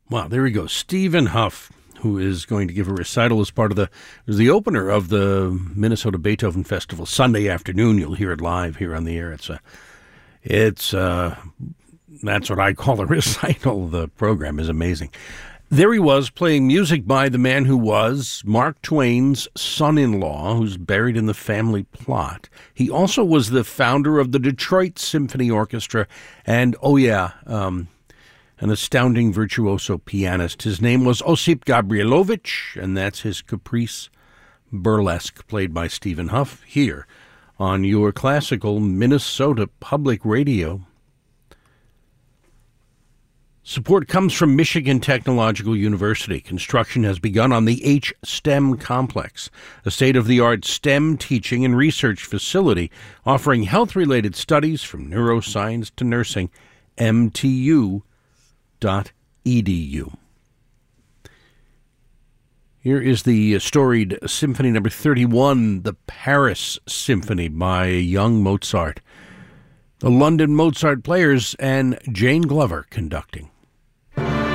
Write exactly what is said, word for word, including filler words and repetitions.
Wow, there we go. Stephen Hough, who is going to give a recital as part of the the opener of the Minnesota Beethoven Festival Sunday afternoon. You'll hear it live here on the air. It's a, it's uh, that's what I call a recital. The program is amazing. There he was playing music by the man who was Mark Twain's son-in-law, who's buried in the family plot. He also was the founder of the Detroit Symphony Orchestra, and oh yeah, um, an astounding virtuoso pianist. His name was Osip Gabrielovich, and that's his Caprice Burlesque, played by Stephen Hough, here on your classical Minnesota Public Radio. Support comes from Michigan Technological University. Construction has begun on the H STEM complex, a state-of-the-art STEM teaching and research facility offering health-related studies from neuroscience to nursing. M T U dot E D U. Here is the storied Symphony Number thirty-one, the Paris Symphony by young Mozart. The London Mozart Players and Jane Glover conducting.